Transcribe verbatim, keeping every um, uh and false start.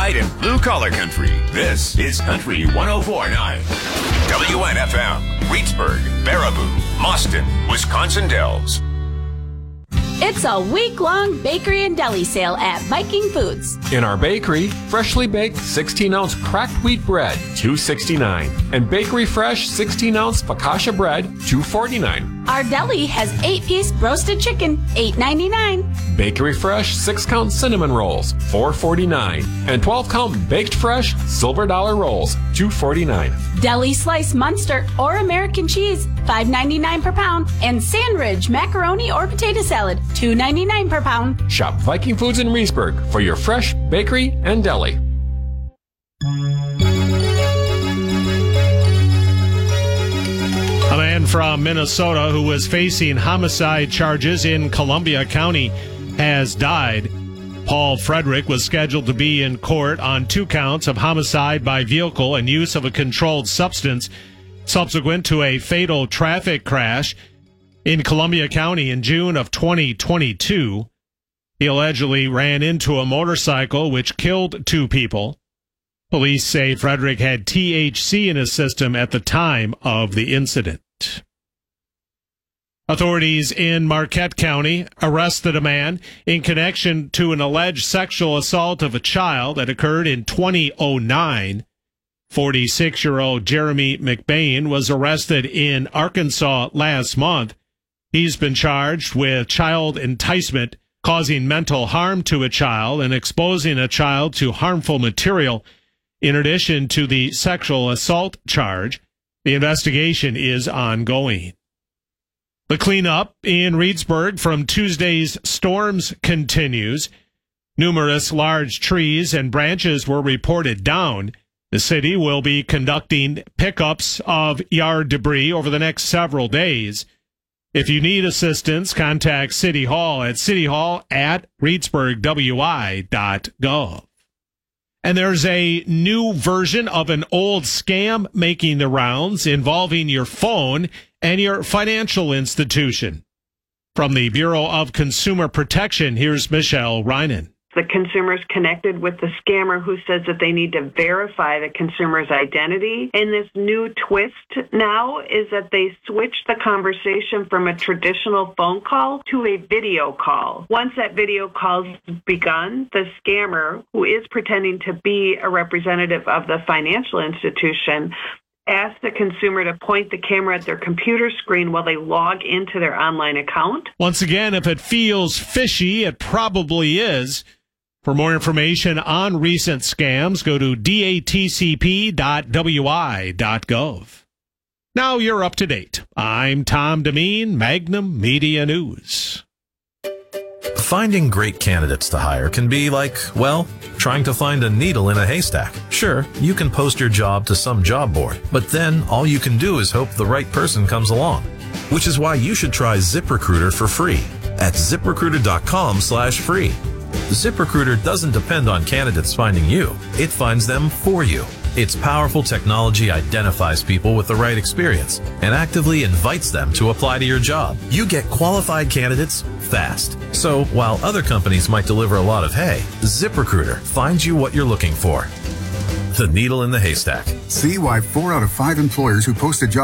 Pride in blue collar country. This is Country one oh four point nine. W N F M, Reedsburg, Baraboo, Mauston, Wisconsin Dells. It's a week-long bakery and deli sale at Viking Foods. In our bakery, freshly baked sixteen ounce cracked wheat bread, two sixty-nine, and bakery fresh sixteen ounce focaccia bread, two forty-nine. Our deli has eight-piece roasted chicken, eight ninety-nine. Bakery fresh six count cinnamon rolls, four forty-nine, and twelve count baked fresh silver dollar rolls, two forty-nine. Deli sliced Munster or American cheese, five ninety-nine per pound, and Sandridge macaroni or potato salad, two ninety-nine per pound. Shop Viking Foods in Reedsburg for your fresh bakery and deli. A man from Minnesota who was facing homicide charges in Columbia County has died. Paul Frederick was scheduled to be in court on two counts of homicide by vehicle and use of a controlled substance subsequent to a fatal traffic crash in Columbia County in June of twenty twenty-two. He allegedly ran into a motorcycle which killed two people. Police say Frederick had T H C in his system at the time of the incident. Authorities in Marquette County arrested a man in connection to an alleged sexual assault of a child that occurred in twenty oh nine. forty-six-year-old Jeremy McBain was arrested in Arkansas last month. He's been charged with child enticement, causing mental harm to a child, and exposing a child to harmful material. In addition to the sexual assault charge, the investigation is ongoing. The cleanup in Reedsburg from Tuesday's storms continues. Numerous large trees and branches were reported down. The city will be conducting pickups of yard debris over the next several days. If you need assistance, contact City Hall at cityhall at reedsburg w i dot gov. And there's a new version of an old scam making the rounds involving your phone and your financial institution. From the Bureau of Consumer Protection, here's Michelle Reinen. The consumer's connected with the scammer who says that they need to verify the consumer's identity. And this new twist now is that they switch the conversation from a traditional phone call to a video call. Once that video call's begun, the scammer, who is pretending to be a representative of the financial institution, asks the consumer to point the camera at their computer screen while they log into their online account. Once again, if it feels fishy, it probably is. For more information on recent scams, go to d a t c p dot w i dot gov. Now you're up to date. I'm Tom Demeen, Magnum Media News. Finding great candidates to hire can be like, well, trying to find a needle in a haystack. Sure, you can post your job to some job board, but then all you can do is hope the right person comes along. Which is why you should try ZipRecruiter for free at ziprecruiter dot com slash free. ZipRecruiter doesn't depend on candidates finding you. It finds them for you. Its powerful technology identifies people with the right experience and actively invites them to apply to your job. You get qualified candidates fast. So while other companies might deliver a lot of hay, ZipRecruiter finds you what you're looking for. The needle in the haystack. See why four out of five employers who post a job